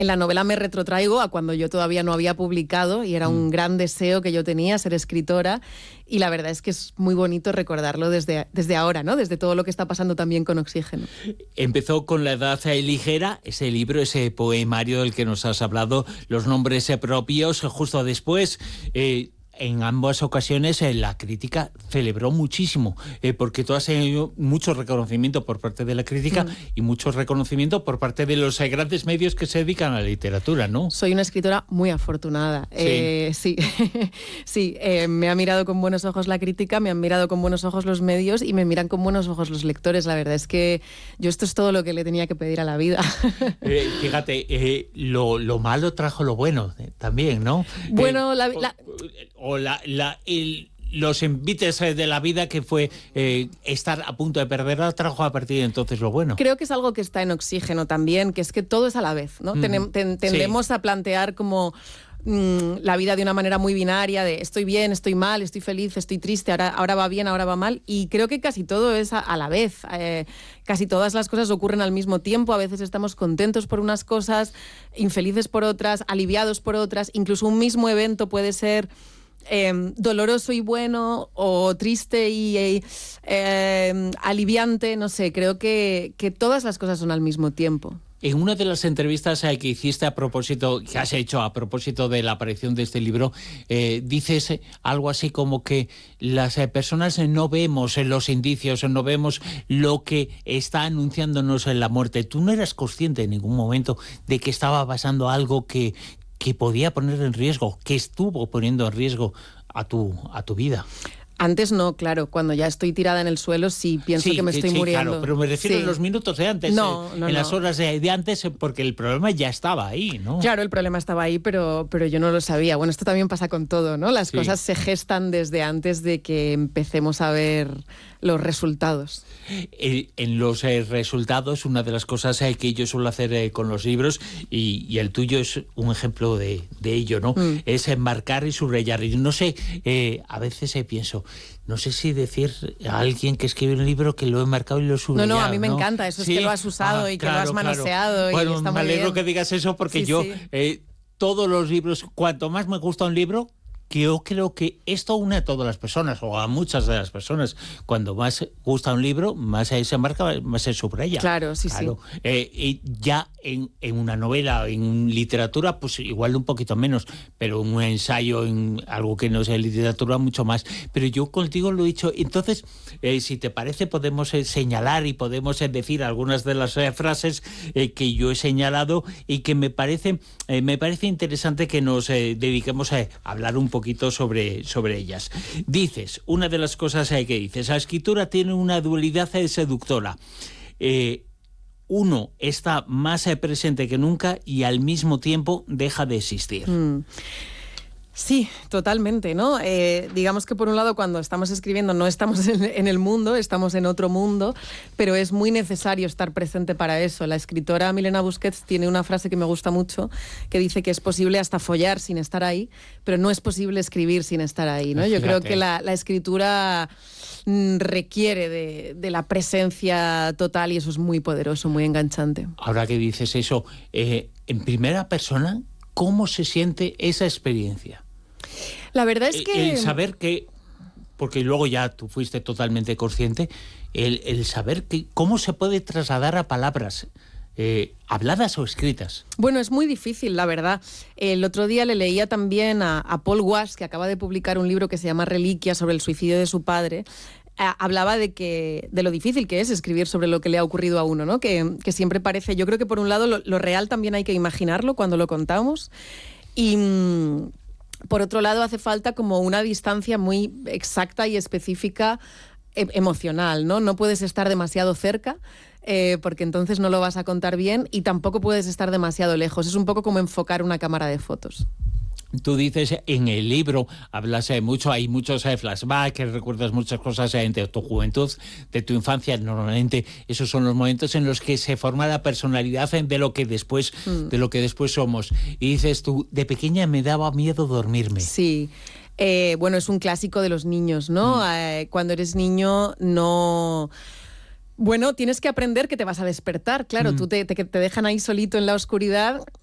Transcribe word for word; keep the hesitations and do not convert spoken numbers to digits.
En la novela me retrotraigo a cuando yo todavía no había publicado y era un mm. gran deseo que yo tenía, ser escritora, y la verdad es que es muy bonito recordarlo desde, desde ahora, ¿no? Desde todo lo que está pasando también con Oxígeno. Empezó con La edad ligera, ese libro, ese poemario del que nos has hablado, los nombres propios, justo después... Eh, En ambas ocasiones eh, la crítica celebró muchísimo, eh, porque tú has tenido mucho reconocimiento por parte de la crítica mm. y mucho reconocimiento por parte de los eh, grandes medios que se dedican a la literatura, ¿no? Soy una escritora muy afortunada. Sí, eh, sí, sí eh, me ha mirado con buenos ojos la crítica, me han mirado con buenos ojos los medios y me miran con buenos ojos los lectores. La verdad es que yo esto es todo lo que le tenía que pedir a la vida. eh, fíjate, eh, lo, lo malo trajo lo bueno eh, también, ¿no? Bueno, eh, la... la o la, la, el, los envites de la vida que fue eh, estar a punto de perderla, trajo a partir de entonces lo bueno. Creo que es algo que está en Oxígeno también, que es que todo es a la vez, ¿no? Mm. Ten, ten, tendemos sí. a plantear como mmm, la vida de una manera muy binaria, de estoy bien, estoy mal, estoy feliz, estoy triste, ahora, ahora va bien, ahora va mal, y creo que casi todo es a, a la vez. Eh, casi todas las cosas ocurren al mismo tiempo, a veces estamos contentos por unas cosas, infelices por otras, aliviados por otras, incluso un mismo evento puede ser... Eh, doloroso y bueno, o triste y eh, eh, aliviante, no sé, creo que, que todas las cosas son al mismo tiempo. En una de las entrevistas que hiciste a propósito, que has hecho a propósito de la aparición de este libro, eh, dices algo así como que las personas no vemos los indicios, no vemos lo que está anunciándonos en la muerte. Tú no eras consciente en ningún momento de que estaba pasando algo que... que podía poner en riesgo, que estuvo poniendo en riesgo a tu, a tu vida. Antes no, claro, cuando ya estoy tirada en el suelo sí pienso sí, que me estoy sí, muriendo. Claro, pero me refiero sí. a los minutos de antes, no, eh, no, en no. las horas de, de antes, porque el problema ya estaba ahí, ¿no? Claro, el problema estaba ahí, pero, pero yo no lo sabía. Bueno, esto también pasa con todo, ¿no? Las sí. cosas se gestan desde antes de que empecemos a ver los resultados. Eh, en los eh, resultados, una de las cosas eh, que yo suelo hacer eh, con los libros, y, y el tuyo es un ejemplo de, de ello, ¿no? Mm. Es enmarcar y subrayar. Y no sé, eh, a veces eh, pienso, no sé si decir a alguien que escribe un libro que lo he marcado y lo he subrayado. No, no, a mí me ¿no? encanta, eso ¿Sí? es que lo has usado ah, y que claro, lo has manoseado. Claro. Y bueno, está me muy alegro bien. que digas eso porque sí, yo, sí. Eh, todos los libros, cuanto más me gusta un libro, que yo creo que esto une a todas las personas, o a muchas de las personas. Cuando más gusta un libro, más se marca, más se subraya. Claro, sí, claro. sí. Eh, y ya en, en una novela, en literatura, pues igual un poquito menos, pero un ensayo, en algo que no sea literatura, mucho más. Pero yo contigo lo he dicho. Entonces, eh, si te parece, podemos eh, señalar y podemos eh, decir algunas de las eh, frases eh, que yo he señalado y que me parece, eh, me parece interesante que nos eh, dediquemos a hablar un poco poquito sobre, sobre ellas. Dices, una de las cosas que dices, la escritura tiene una dualidad seductora. Eh, uno está más presente que nunca y al mismo tiempo deja de existir. Mm. Sí, totalmente, ¿no? Eh, digamos que por un lado cuando estamos escribiendo no estamos en, en el mundo, estamos en otro mundo, pero es muy necesario estar presente para eso. La escritora Milena Busquets tiene una frase que me gusta mucho, que dice que es posible hasta follar sin estar ahí, pero no es posible escribir sin estar ahí, ¿no? Yo Fíjate. creo que la, la escritura mm, requiere de, de la presencia total y eso es muy poderoso, muy enganchante. Ahora que dices eso, eh, en primera persona, ¿cómo se siente esa experiencia? La verdad es que... El saber que, porque luego ya tú fuiste totalmente consciente, el, el saber que cómo se puede trasladar a palabras, eh, habladas o escritas. Bueno, es muy difícil, la verdad. El otro día le leía también a, a Paul Wash, que acaba de publicar un libro que se llama Reliquia, sobre el suicidio de su padre. Hablaba de que de lo difícil que es escribir sobre lo que le ha ocurrido a uno, ¿no? Que, que siempre parece, yo creo que por un lado lo, lo real también hay que imaginarlo cuando lo contamos y mmm, por otro lado hace falta como una distancia muy exacta y específica e- emocional, ¿no? No puedes estar demasiado cerca eh, porque entonces no lo vas a contar bien y tampoco puedes estar demasiado lejos. Es un poco como enfocar una cámara de fotos. Tú dices en el libro, hablas eh, mucho, hay muchos eh, flashbacks, recuerdas muchas cosas eh, de tu juventud, de tu infancia. Normalmente esos son los momentos en los que se forma la personalidad de lo que después, mm. de lo que después somos. Y dices tú, de pequeña me daba miedo dormirme. Sí. Eh, bueno, es un clásico de los niños, ¿no? Mm. Eh, cuando eres niño no... Bueno, tienes que aprender que te vas a despertar, claro, mm. tú te, te, te dejan ahí solito en la oscuridad